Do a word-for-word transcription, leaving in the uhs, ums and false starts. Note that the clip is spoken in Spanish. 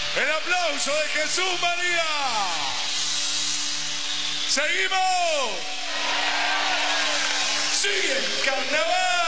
El aplauso de Jesús María. ¡Seguimos! ¡Sigue el carnaval!